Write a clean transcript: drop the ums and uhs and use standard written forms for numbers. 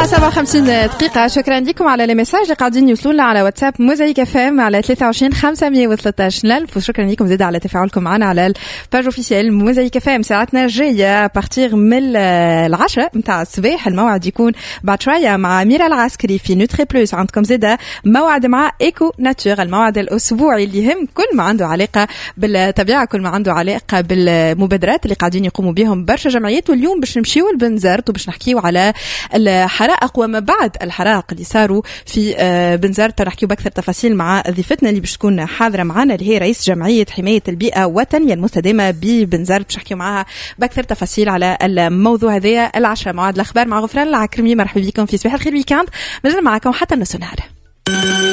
57 دقيقة. شكرا لكم على المساج اللي قاعدين يوصلونا على واتساب موزايك اف ام على 23 513 ألف. وشكرا لكم زيادة على تفاعلكم معنا على الباج اوفيسيال موزايك اف ام. ساعتنا جاية بارتيغ من العشاء متاع الصباح. الموعد يكون بعد شوية مع أميرة العسكري في نوتري بلوس. عندكم زيادة موعد مع ايكو ناتور، الموعد الأسبوعي اللي يهم كل ما عنده علاقة بالطبيعة، كل ما عنده علاقة بالمبادرات اللي قاعدين يقوموا بهم برشا جمعيات. واليوم باش نمشيو لبنزرت وباش نحكيو على الحرائق وما بعد الحرائق اللي صاروا في بنزرت. نحكيو بأكثر تفاصيل مع ضيفتنا اللي باش تكون حاضرة معنا اللي هي رئيس جمعية حماية البيئة والتنمية المستدامة ببنزرت. باش نحكيو معها بأكثر تفاصيل على الموضوع هذا. العشاء موعد الأخبار مع غفران العكرمي. مرحبا بكم في صباح الخير ويكاند. مازال معكم حتى النص النهار.